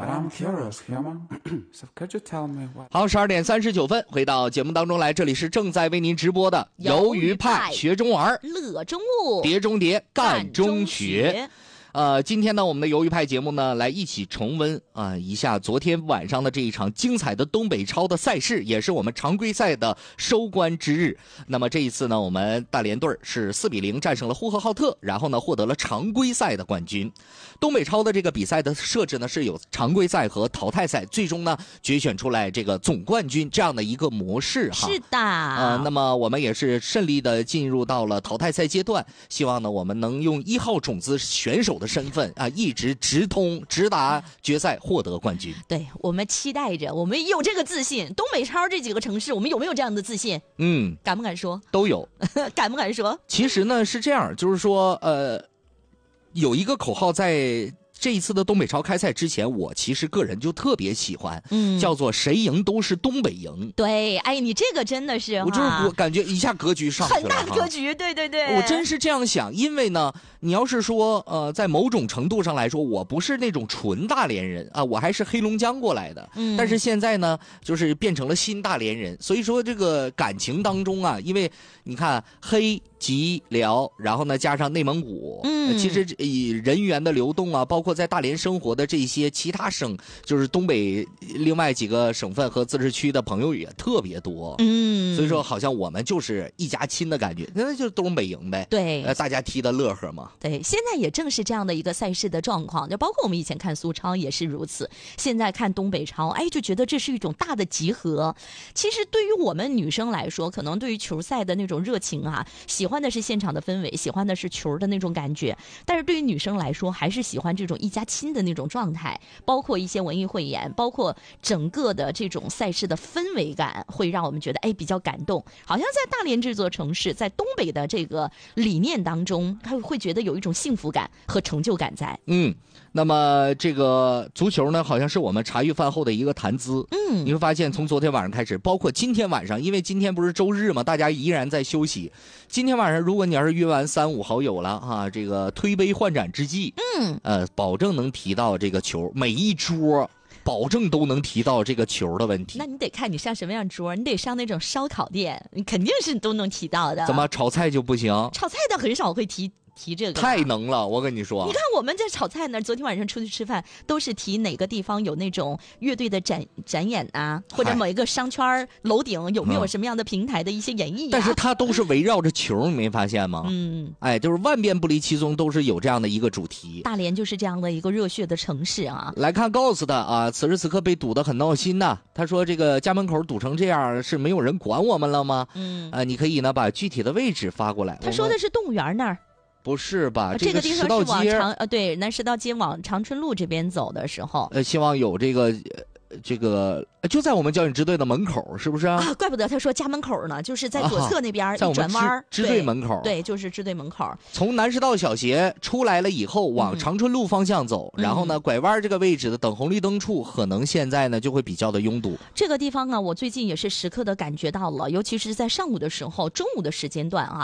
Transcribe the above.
好，12:39，回到节目当中来，这里是正在为您直播的鱿鱼派学中玩， 乐中物， 碟中谍，干中学。今天呢，我们的鱿鱼派节目呢，来一起重温一下昨天晚上的这一场精彩的东北超的赛事，也是我们常规赛的收官之日。那么这一次呢，我们大连队是4-0战胜了呼和浩特，然后呢获得了常规赛的冠军。东北超的这个比赛的设置呢是有常规赛和淘汰赛，最终呢决选出来这个总冠军这样的一个模式哈。 是的。 那么我们也是顺利的进入到了淘汰赛阶段，希望呢我们能用1号种子选手的身份一直直达决赛，获得冠军。 对，我们期待着，我们有这个自信。东北超这几个城市，我们有没有这样的自信？敢不敢说？ 都有。 敢不敢说？ 其实呢是这样，就是说有一个口号在这一次的东北超开赛之前，我其实个人就特别喜欢，叫做谁赢都是东北赢。 对，哎，你这个真的是， 我感觉一下格局上去了， 很大的格局，对对对， 我真是这样想。因为呢，你要是说在某种程度上来说，我不是那种纯大连人啊，我还是黑龙江过来的，但是现在呢，就是变成了新大连人，所以说这个感情当中啊，因为你看黑吉辽，然后呢加上内蒙古，其实以人员的流动啊，包括在大连生活的这些其他省，就是东北另外几个省份和自治区的朋友也特别多，所以说好像我们就是一家亲的感觉，那就是东北赢呗， 对， 大家踢的乐呵嘛。 对，现在也正是这样的一个赛事的状况，就包括我们以前看苏超也是如此，现在看东北超，哎，就觉得这是一种大的集合。其实对于我们女生来说，可能对于球赛的那种热情啊，喜欢的是现场的氛围，喜欢的是球的那种感觉，但是对于女生来说，还是喜欢这种一家亲的那种状态，包括一些文艺汇演，包括整个的这种赛事的氛围感，会让我们觉得比较感动。好像在大连这座城市，在东北的这个理念当中，他会觉得有一种幸福感和成就感在。 那么这个足球呢，好像是我们茶余饭后的一个谈资。你会发现从昨天晚上开始，包括今天晚上，因为今天不是周日嘛，大家依然在休息。今天晚上如果你要是约完3-5好友了这个推杯换盏之际，保证能提到这个球，每一桌保证都能提到这个球的问题。 那你得看你上什么样桌，你得上那种烧烤店，你肯定是都能提到的。 怎么炒菜就不行？ 炒菜的很少会提这个， 太能了，我跟你说。 你看我们在炒菜那儿，昨天晚上出去吃饭，都是提哪个地方有那种乐队的展演啊，或者某一个商圈楼顶有没有什么样的平台的一些演绎但是它都是围绕着球，你没发现吗？就是万变不离其宗，都是有这样的一个主题。 大连就是这样的一个热血的城市啊。 来看 Ghost 的此时此刻被堵得很闹心呐。他说这个家门口堵成这样，是没有人管我们了吗？你可以呢把具体的位置发过来。 他说的是动物园那儿。 不是吧？ 这个地方是往对， 南石道街往长春路这边走的时候， 希望有这个就在我们交警支队的门口，是不是啊？ 怪不得他说家门口呢，就是在左侧那边在我们转弯支队门口。 对，就是支队门口。 从南石道小学出来了以后，往长春路方向走，然后呢，拐弯这个位置的等红绿灯处，可能现在呢就会比较的拥堵。 这个地方呢，我最近也是时刻的感觉到了，尤其是在上午的时候、中午的时间段